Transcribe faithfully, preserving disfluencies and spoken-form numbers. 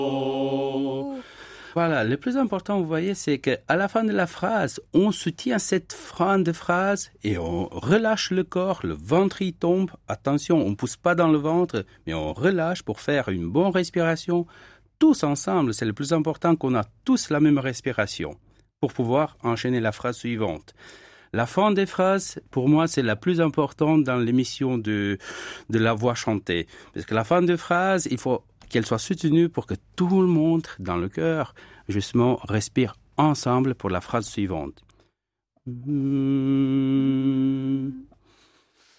Voilà, le plus important, vous voyez, c'est qu'à la fin de la phrase, on soutient cette fin de phrase et on relâche le corps, le ventre y tombe. Attention, on ne pousse pas dans le ventre, mais on relâche pour faire une bonne respiration. Tous ensemble, c'est le plus important qu'on a tous la même respiration pour pouvoir enchaîner la phrase suivante. La fin des phrases, pour moi, c'est la plus importante dans l'émission de, de la voix chantée. Parce que la fin de phrase, il faut qu'elle soit soutenue pour que tout le monde, dans le cœur, justement, respire ensemble pour la phrase suivante. Mmh.